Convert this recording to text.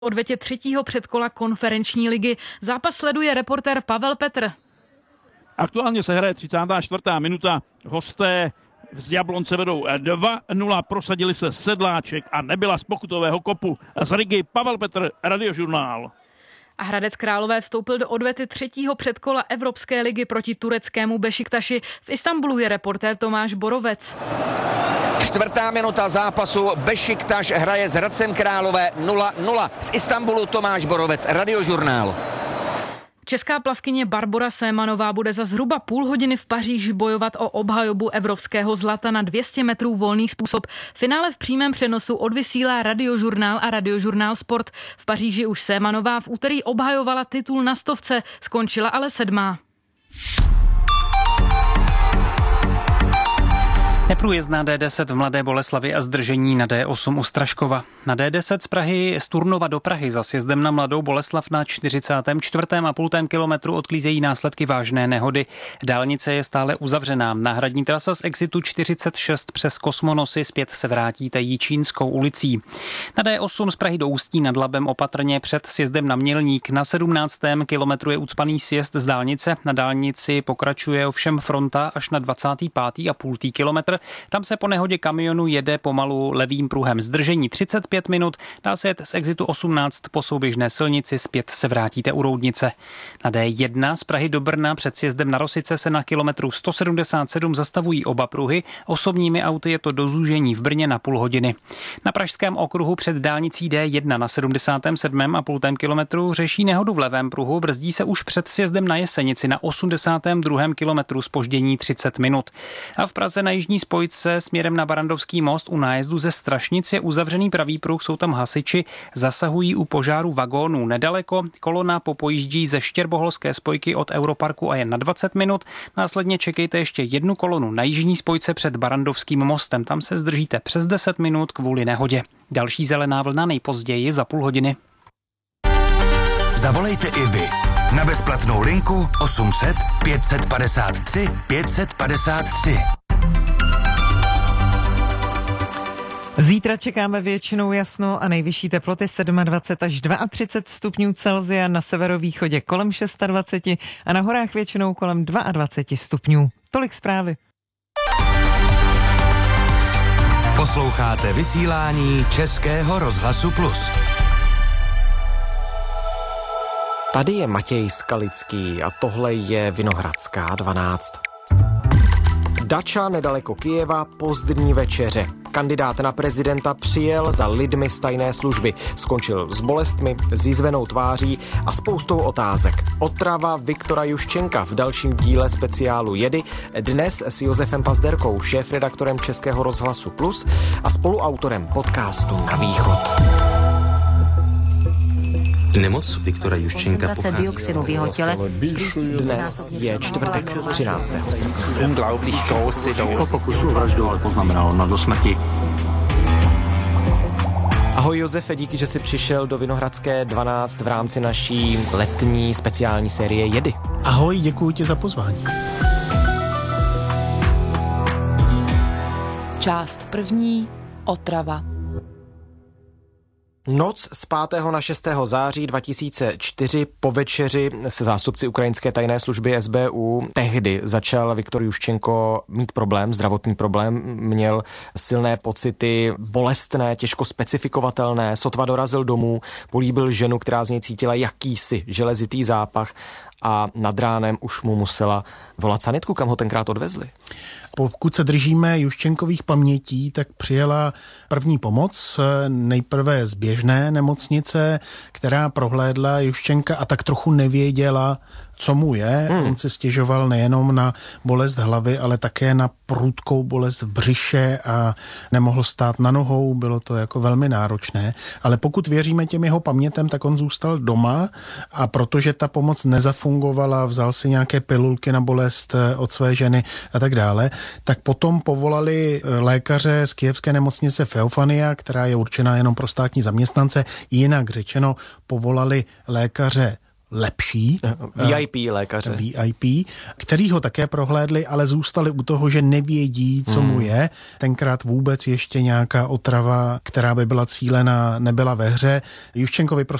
odvetě třetího předkola konferenční ligy. Zápas sleduje reportér Pavel Petr. Aktuálně se hraje 34. minuta. Hosté z Jablonce vedou 2-0, prosadili se Sedláček a Nebyla z pokutového kopu. Z Rigy Pavel Petr, Radiožurnál. A Hradec Králové vstoupil do odvety třetího předkola Evropské ligy proti tureckému Bešiktaši. V Istanbulu je reportér Tomáš Borovec. 4. minuta zápasu, Bešiktaš hraje s Hradcem Králové 0-0. Z Istanbulu Tomáš Borovec, Radiožurnál. Česká plavkyně Barbora Sémanová bude za zhruba půl hodiny v Paříži bojovat o obhajobu evropského zlata na 200 metrů volný způsob. Finále v přímém přenosu odvysílá Radiožurnál a Radiožurnál Sport. V Paříži už Sémanová v úterý obhajovala titul na 100, skončila ale 7. Neprůjezdná D10 v Mladé Boleslavi a zdržení na D8 u Straškova. Na D10 z Prahy z Turnova do Prahy za sjezdem na Mladou Boleslav na 44,5 kilometru odklízejí následky vážné nehody. Dálnice je stále uzavřená. Náhradní trasa z exitu 46 přes Kosmonosy zpět se vrátíte Jičínskou ulicí. Na D8 z Prahy do Ústí nad Labem opatrně před sjezdem na Mělník. Na 17. kilometru je ucpaný sjezd z dálnice. Na dálnici pokračuje ovšem fronta až na 25,5 kilometr. Tam se po nehodě kamionu jede pomalu levým pruhem. Zdržení 35 minut, dá se jet z exitu 18 po souběžné silnici, zpět se vrátíte u Roudnice. Na D1 z Prahy do Brna před sjezdem na Rosice se na kilometru 177 zastavují oba pruhy, osobními auty je to do zúžení v Brně na půl hodiny. Na pražském okruhu před dálnicí D1 na 77,5 kilometru řeší nehodu v levém pruhu, brzdí se už před sjezdem na Jesenici na 82. kilometru, zpoždění 30 minut. A v Praze na jižní spojce směrem na Barandovský most u nájezdu ze Strašnic je uzavřený pravý pruh, jsou tam hasiči, zasahují u požáru vagónů. Nedaleko kolona popojíždí ze Štěrboholské spojky od Europarku a je na 20 minut. Následně čekejte ještě jednu kolonu na jižní spojce před Barandovským mostem. Tam se zdržíte přes 10 minut kvůli nehodě. Další zelená vlna nejpozději za půl hodiny. Zavolejte i vy na bezplatnou linku 800 553 553. Zítra čekáme většinou jasno a nejvyšší teploty 27 až 32 stupňů Celsia, na severovýchodě kolem 26 a na horách většinou kolem 22 stupňů. Tolik zprávy. Posloucháte vysílání Českého rozhlasu Plus. Tady je Matěj Skalický a tohle je Vinohradská 12. Dača nedaleko Kyjeva, pozdní večeře. Kandidát na prezidenta přijel za lidmi z tajné služby. Skončil s bolestmi, s jízvenou tváří a spoustou otázek. Otrava Viktora Juščenka v dalším díle speciálu Jedy. Dnes s Josefem Pazderkou, šéfredaktorem Českého rozhlasu Plus a spoluautorem podcastu Na východ. Nemoc Viktora Juščenka pochází dioxinu v jeho těle. Dnes je čtvrtek 13. srpna. Po pokusu o vraždu ale poznamenalo na do smrti. Ahoj Josefe, díky, že jsi přišel do Vinohradské 12 v rámci naší letní speciální série Jedy. Ahoj, děkuji ti za pozvání. Část první. Otrava. Noc z 5. na 6. září 2004 po večeři se zástupci ukrajinské tajné služby SBU tehdy začal Viktor Juščenko mít problém, zdravotní problém, měl silné pocity, bolestné, těžko specifikovatelné, sotva dorazil domů, políbil ženu, která z něj cítila jakýsi železitý zápach a nad ránem už mu musela volat sanitku, kam ho tenkrát odvezli. Pokud se držíme Juščenkových pamětí, tak přijela první pomoc, nejprve z běžné nemocnice, která prohlédla Juščenka a tak trochu nevěděla, co mu je. On si stěžoval nejenom na bolest hlavy, ale také na prudkou bolest v břiše a nemohl stát na nohou, bylo to jako velmi náročné. Ale pokud věříme těm jeho pamětem, tak on zůstal doma a protože ta pomoc nezafungovala, vzal si nějaké pilulky na bolest od své ženy a tak dále, tak potom povolali lékaře z kyjevské nemocnice Feofania, která je určená jenom pro státní zaměstnance, jinak řečeno povolali lékaře lepší. VIP lékaře. VIP, který ho také prohlédli, ale zůstali u toho, že nevědí, co mu je. Tenkrát vůbec ještě nějaká otrava, která by byla cílená, nebyla ve hře. Juščenkovi